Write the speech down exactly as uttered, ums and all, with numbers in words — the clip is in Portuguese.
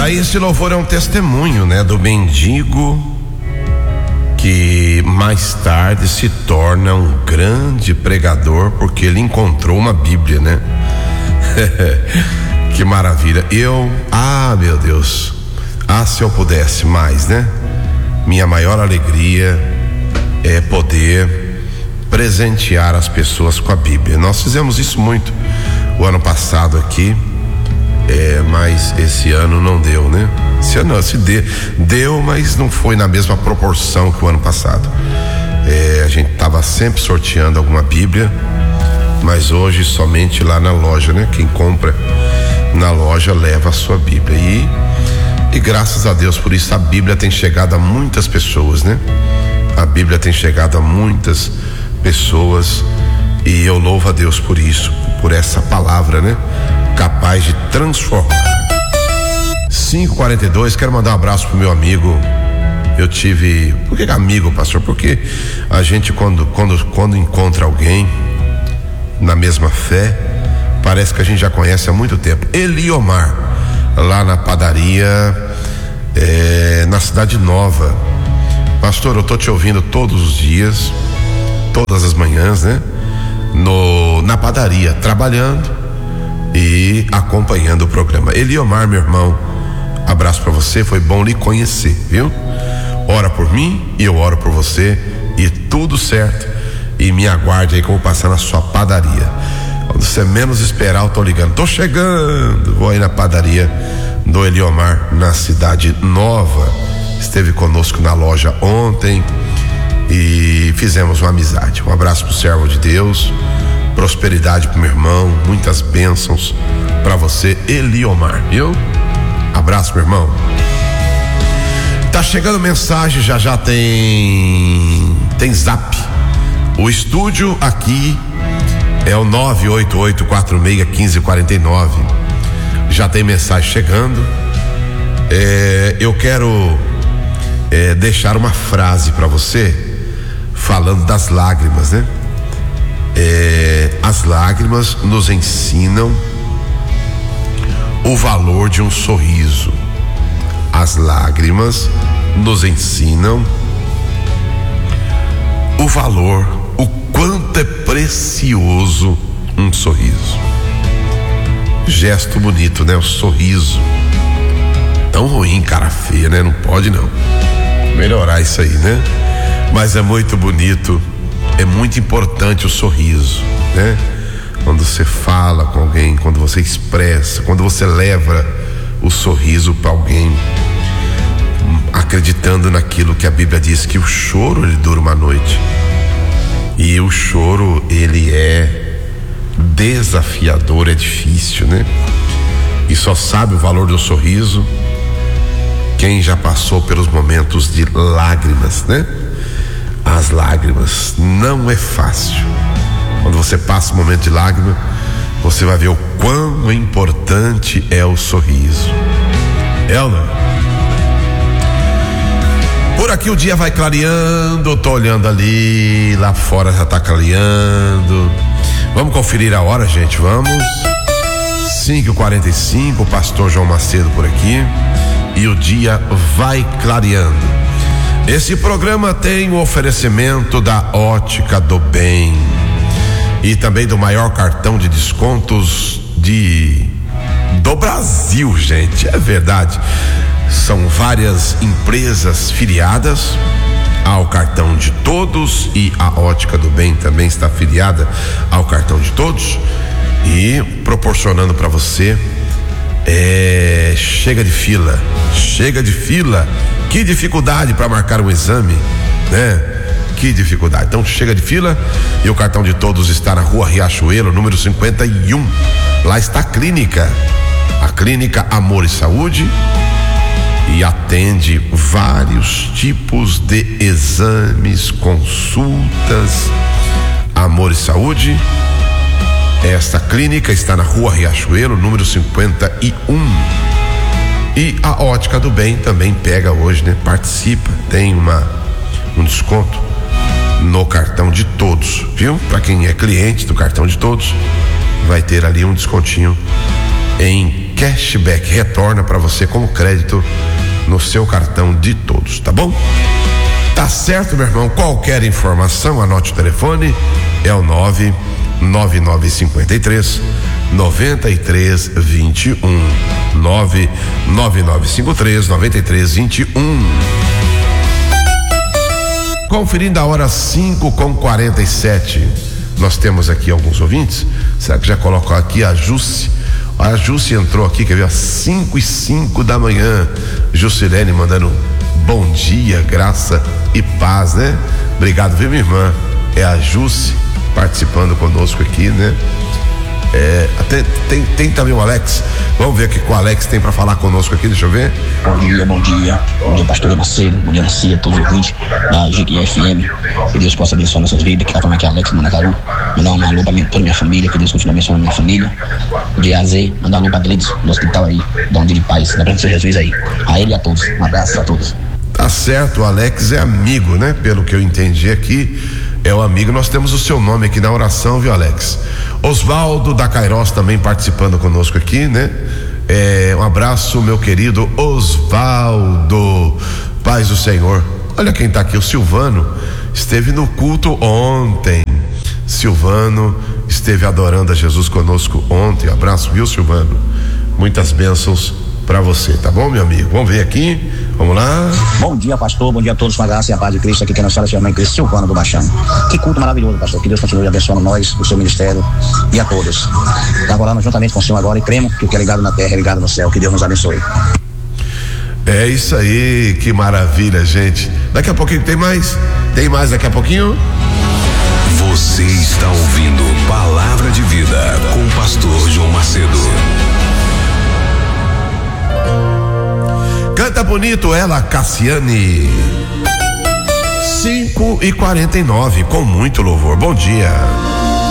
Daí esse louvor é um testemunho, né, do mendigo que mais tarde se torna um grande pregador porque ele encontrou uma Bíblia, né? Que maravilha. Eu, ah, meu Deus, ah, se eu pudesse mais, né? Minha maior alegria é poder presentear as pessoas com a Bíblia. Nós fizemos isso muito o ano passado aqui, é, mas esse ano não deu, né? Esse ano não, se deu, deu, mas não foi na mesma proporção que o ano passado. É, a gente estava sempre sorteando alguma Bíblia, mas hoje somente lá na loja, né? Quem compra na loja leva a sua Bíblia e, e graças a Deus por isso a Bíblia tem chegado a muitas pessoas, né? A Bíblia tem chegado a muitas pessoas e eu louvo a Deus por isso, por essa palavra, né? Capaz de transformar. cinco e quarenta e dois, quero mandar um abraço pro meu amigo. Eu tive, por que amigo, pastor? Porque a gente quando, quando, quando encontra alguém na mesma fé, parece que a gente já conhece há muito tempo. Eliomar, lá na padaria, é, na Cidade Nova. Pastor, eu tô te ouvindo todos os dias, todas as manhãs, né? No, na padaria, trabalhando e acompanhando o programa. Eliomar, meu irmão, abraço pra você, foi bom lhe conhecer, viu? Ora por mim e eu oro por você e tudo certo. E me aguarde aí que eu vou passar na sua padaria. Quando você menos esperar, eu tô ligando, tô chegando. Vou aí na padaria do Eliomar, na Cidade Nova. Esteve conosco na loja ontem e fizemos uma amizade. Um abraço pro servo de Deus, prosperidade pro meu irmão, muitas bênçãos pra você, Eliomar, viu? Abraço, meu irmão. Tá chegando mensagem, já já tem tem zap. O estúdio aqui é o nove oito oito quatro seis um cinco quatro nove. Já tem mensagem chegando. É, eu quero é, deixar uma frase para você falando das lágrimas, né? É, as lágrimas nos ensinam o valor de um sorriso. As lágrimas nos ensinam o valor, o quanto é precioso um sorriso. Gesto bonito, né? O sorriso. Tão ruim, cara feia, né? Não pode não. Melhorar isso aí, né? Mas é muito bonito, é muito importante o sorriso, né? Quando você fala com alguém, quando você expressa, quando você leva o sorriso para alguém, acreditando naquilo que a Bíblia diz, que o choro ele dura uma noite. E o choro ele é desafiador, é difícil, né? E só sabe o valor do sorriso quem já passou pelos momentos de lágrimas, né? As lágrimas não é fácil. Quando você passa um momento de lágrima, você vai ver o quão importante é o sorriso. Elna, por aqui o dia vai clareando, eu tô olhando ali, lá fora já tá clareando. Vamos conferir a hora, gente, vamos. cinco e quarenta e cinco, o pastor João Macedo por aqui. E o dia vai clareando. Esse programa tem o oferecimento da Ótica do Bem e também do maior cartão de descontos de do Brasil, gente, é verdade. São várias empresas filiadas ao cartão de todos e a Ótica do Bem também está filiada ao cartão de todos e proporcionando para você é, chega de fila, chega de fila, que dificuldade para marcar um exame, né? Que dificuldade. Então chega de fila e o cartão de todos está na Rua Riachuelo, número cinquenta e um. Lá está a clínica, a clínica Amor e Saúde, e atende vários tipos de exames, consultas. Amor e Saúde. Esta clínica está na Rua Riachuelo, número cinquenta e um. E a Ótica do Bem também pega hoje, né? Participa, tem uma um desconto no cartão de todos, viu? Para quem é cliente do cartão de todos, vai ter ali um descontinho em cashback, retorna para você como crédito no seu cartão de todos, tá bom? Tá certo, meu irmão? Qualquer informação, anote o telefone, é o nove nove nove cinco três nove três dois um, nove nove nove cinco três nove três dois um. Conferindo a hora cinco com quarenta e sete. Nós temos aqui alguns ouvintes. Será que já colocou aqui a Jusce? A Jusce entrou aqui, quer ver, às cinco e cinco da manhã. Juscelene mandando bom dia, graça e paz, né? Obrigado, viu, minha irmã? É a Jusce participando conosco aqui, né? É, tem, tem, tem também o Alex. Vamos ver o que o Alex tem pra falar conosco aqui, deixa eu ver. Bom dia, bom dia. Bom dia, pastor Macedo. Bom dia, Macia, todos os ouvintes da G Q F M. Que Deus possa abençoar nossas vidas. Que aqui é Alex Manacaru. Mandar um alô pra minha, toda a minha família. Que Deus continue abençoando a minha família. De A Z, mandar um alô pra Gleides, no hospital aí. Dá um dia de paz. Da presença de Jesus aí. A ele e a todos. Um abraço a todos. Tá certo, o Alex é amigo, né? Pelo que eu entendi aqui, é o amigo. Nós temos o seu nome aqui na oração, viu, Alex? Osvaldo da Cairós também participando conosco aqui, né? É, um abraço, meu querido Osvaldo. Paz do Senhor. Olha quem tá aqui, o Silvano. Esteve no culto ontem. Silvano esteve adorando a Jesus conosco ontem. Um abraço, viu, Silvano? Muitas bênçãos pra você, tá bom, meu amigo? Vamos ver aqui, vamos lá. Bom dia, pastor, bom dia a todos, com a graça e a paz de Cristo. Aqui que nós falamos, irmã Cristo Silvano do Baixão. Que culto maravilhoso, pastor, que Deus continue abençoando nós, o seu ministério e a todos. Tá rolando juntamente com o Senhor agora e cremos que o que é ligado na terra é ligado no céu. Que Deus nos abençoe. É isso aí, que maravilha, gente. Daqui a pouquinho tem mais? Tem mais daqui a pouquinho? Você está ouvindo Palavra de Vida com o pastor João Macedo. Canta bonito ela, Cassiane. cinco e quarenta e nove, com muito louvor. Bom dia.